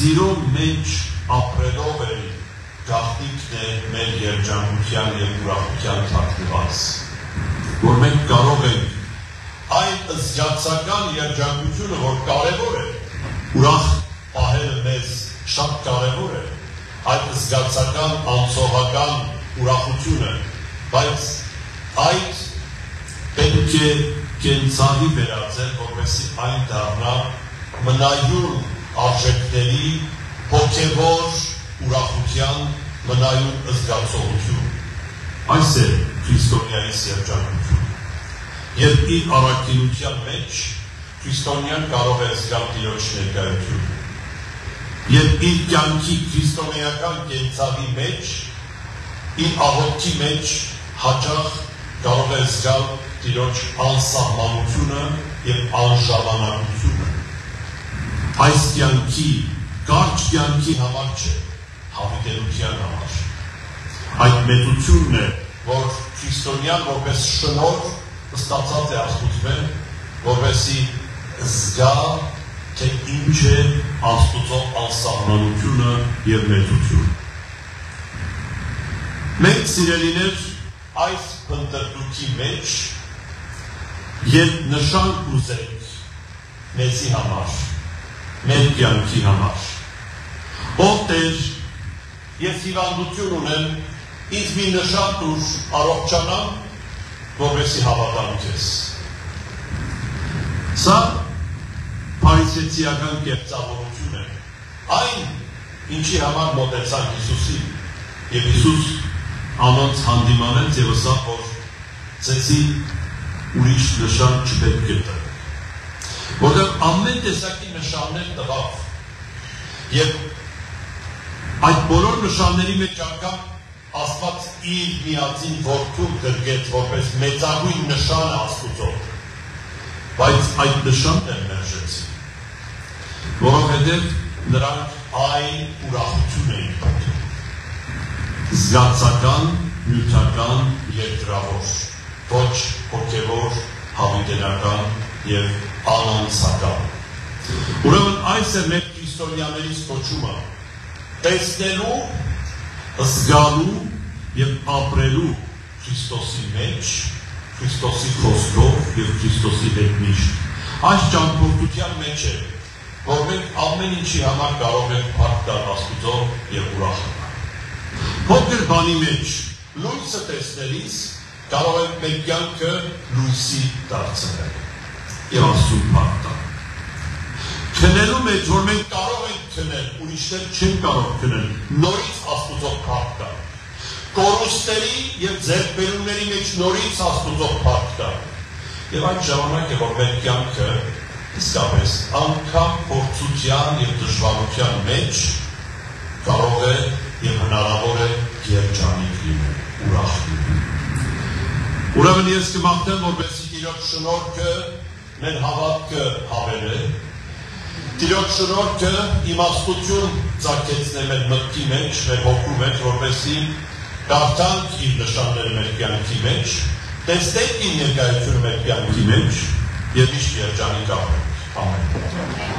սիրո մեջ ապրելով էլ գաղտնիքն է մեր երջանկության և ուրախության թաքնված, որ մենք կարող ենք այն զգացական երջանկությունը, որ կարևոր է, ուրախ պահելը մեզ շատ կարևոր է, այդ զգացական անցողական ուրախությունը, բայց այդ պետք է կենցաղի վերածել, որպեսզի այն դառնա մնայուն արժեքների հոգևոր ուրախության մնայուն զգացողություն։ Այս է քրիստոնյայի երջանկությունը։ Երբ իր առաքինության մեջ քրիստոնյան կարող է զգալ Տիրոջ ներկայությունը։ Երբ իր կյանքի քրիստոնեական կենցաղի մեջ, իր աղոթքի մեջ հաճախ կարող է զգալ Տիրոջ անսահմանությունը և անժամանակությունը։ Այս կյանքի, կարճ կյանքի համար չէ, հավիտենության համար։ Այդ մեծությունն է, որ քրիստոնյան որպես շնորհ ստացած է Աստծուց, որպեսզի զգա, թե ինչ է Աստծո անսահմանությունը և մեծությունը։ Մենք սիրելիներ այս փնտրտուքի մեջ, երբ նշան կուզենք մեզի համար, մեր կյանքի համար, ով Տեր, ես հիվանդություն ունեմ, ինձ մի նշան տուր առողջանամ, որպեսզի հավատամ քեզ։ Սա փարիսեցիական կեղծավորություն է։ Այն, ինչի համար մոտեցան Հիսուսին, և Հիսուս անոնց հանդիմանեց և ասավ, որ ձեզի ուրիշ նշան չպետք է տա։ Որտեղ ամեն տեսակի նշաններ տվավ, և այդ բոլոր նշանների մեջ անգամ Աստված իր միածին որդուն գրգեց, որպես մեծագույն նշան Աստուծո, բայց այդ նշանն են մերժեցին, որովհետև նրանք այն ուրախություն էին պատում, զգացական, նյութական և դրավոր, ոչ հոգևոր, հավիտենական և անանցական։ Ուրեմն այս է մեր քրիստոնյաներից կոչումը, տեսնելու, զգալու և ապրելու Քրիստոսի մեջ, Քրիստոսի խոսքով և Քրիստոսի հետ միշտ։ Այս ճամփորդության մեջ է, որ մենք ամեն ինչի համար կարող ենք փառք տալ Աստուծո և ուրախանալ։ Փոքր բանի մեջ լույսը տեսնելիս կարող ենք մեր կյանքը լույսի դարձնել և Աստծուն փառք տալ։ Քնելու մեջ, որ մենք կարող ենք քնել, ուրիշներ չեն կարող քնել, նորից Աստուծո փառք տալ։ Կորուստների և ձեռքբերումների մեջ նորից Աստուծո փառք տալ։ Եվ այդ ժամանակ է, որ մեր կյանքը իսկապես անգամ փորձության և դժվարության մեջ կարող է և հնարավոր է երջանիկ լինել, ուրախ լինել։ Ուրեմն ես կմաղթեմ, որպեսզի Տիրոջ շնորհքը մեր հավատքը հավելե, Տիրոջ շնորհքը իմաստություն ծագեցնե մեր մտքի մեջ, մեր հոգու մեջ, որպեսզի կարդանք իր նշանները մեր կյանքի մեջ, տեսնենք իր ներկայությունը մեր կյանքի մեջ և միշտ երջանիկ ապրենք։ Ամեն։